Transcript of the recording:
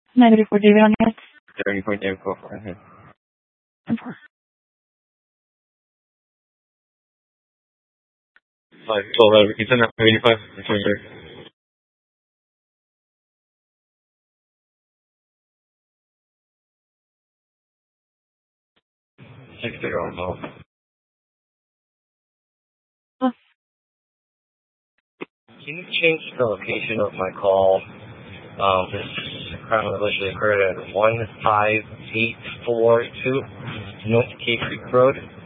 934 David on it. 34 David, go ahead. 512, it's an 85, 60. Can you change the location of my call? This crime allegedly occurred at 15842 North Cape Creek Road.